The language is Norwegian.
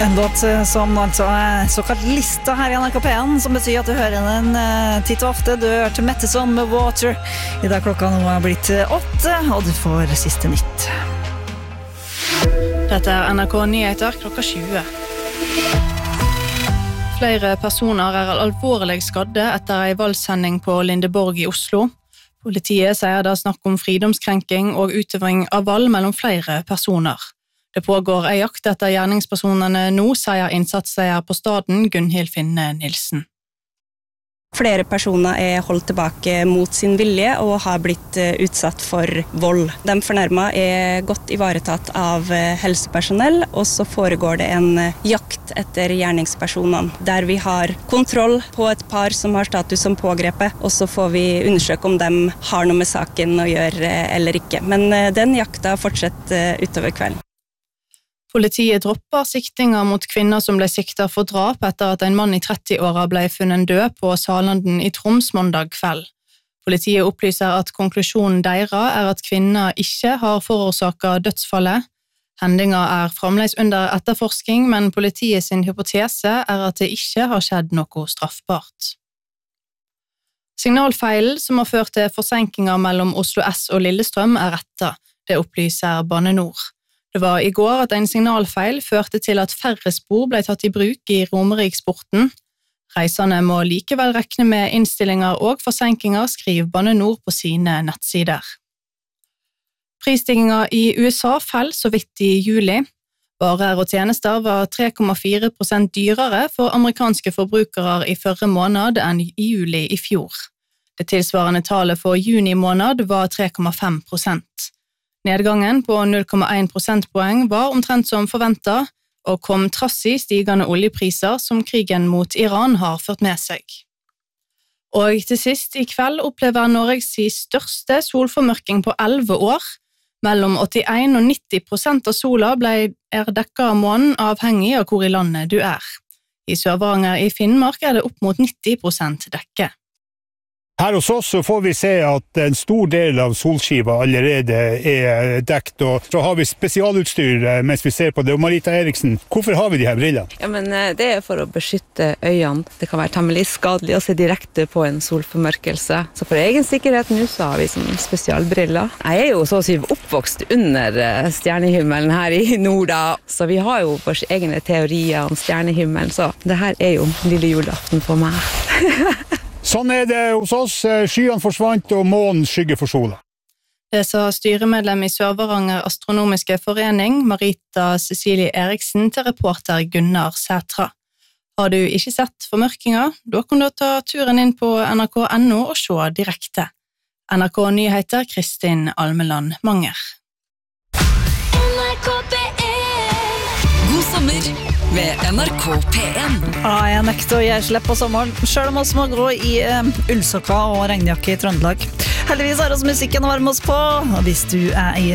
En låt som altså er såkalt lista her I NRK P1, som betyr at du hører den titt og ofte. Du hørte Metteson med Water. I dag klokka nå er blitt 8, og du får siste nytt. Dette er NRK Nyheter klokka 20. Flere personer er alvorlig skadde etter en valgsending på Lindeborg I Oslo. Politiet sier det er snakk om fridomskrenking og utøving av valg mellom flere personer. Det pågår en jakt etter gjerningspersonene nå, sier innsatseier på staden Gunhild Finne Nilsen. Flere personer er holdt tilbake mot sin vilje og har blitt utsatt for vold. De fornærmede er godt ivaretatt av helsepersonell, og så foregår det en jakt etter gjerningspersonene, der vi har kontroll på et par som har status som pågrepet, og så får vi undersøke om de har noe med saken å gjøre eller ikke. Men den jakta fortsetter utover kvelden. Politiet dropper siktinger mot kvinner som ble siktet for drap etter at en mann I 30-åra ble funnet død på Salanden I Troms mandag kveld. Politiet opplyser at konklusjonen deres er at kvinner ikke har forårsaket dødsfallet. Hendinga fremdeles under etterforsking, men politiet sin hypotese er at det ikke har skjedd noe straffbart. Signalfeilen som har ført til forsinkinger mellom Oslo S og Lillestrøm rettet, det opplyser Bane Nor. Det var I går at en signalfeil førte til at færre spor ble tatt I bruk I Romeriksporten. Reisende må likevel rekne med innstillinger og forsinkinger, skriver Bane Nor på sine nettsider. Prisstigningen I USA fell så vidt I juli. Varer og tjenester var 3,4% dyrere for amerikanske forbrukere I forrige måned enn I juli I fjor. Det tilsvarende tallet for juni måned var 3,5%. Nedgangen på 0,1 prosentpoeng var omtrent som forventet, og kom trass I stigende oljepriser som krigen mot Iran har ført med seg. Og til sist I kveld opplever Norges største solformørking på 11 år. Mellom 81 og 90% av sola er dekket av månen avhengig av hvor I landet du er. I Sør-Varanger I Finnmark det opp mot 90% dekke. Her hos oss så får vi se at en stor del av solskiva allerede dekt, og så har vi spesialutstyr mens vi ser på det. Og Marita Eriksen, hvorfor har vi de her brillene? Ja, men det for å beskytte øynene. Det kan være temmelig skadelig å se direkte på en solformørkelse. Så for egen sikkerhet nå så har vi som spesialbriller. Jeg jo så å si oppvokst under stjernehimmelen her I nord da. Så vi har jo våre egne teorier om stjernehimmelen, så det her jo lille julaften for meg. Sånn det hos oss. Skyene forsvant, og månen skygger for sola. Det sa styremedlem I Sør-Varanger Astronomiske Forening, Marita Cecilie Eriksen, til reporter Gunnar Sætra. Har du ikke sett formørkinga? Da kan du ta turen inn på nrk.no og se direkte. NRK Nyheter, Kristin Almeland Manger. God sommer ved NRK P1. Jeg nekter å gjøre slipp på sommeren, selv om oss må gå I ullsokker og regnjakke I Trøndelag. Heldigvis har oss musikken å varme oss på, og hvis du I